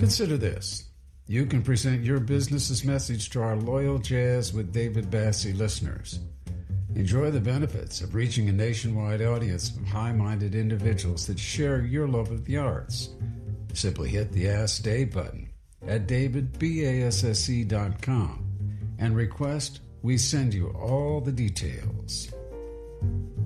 Consider this. You can present your business's message to our loyal Jazz with David Bassey listeners. Enjoy the benefits of reaching a nationwide audience of high-minded individuals that share your love of the arts. Simply hit the Ask Dave button at davidbasse.com and request we send you all the details.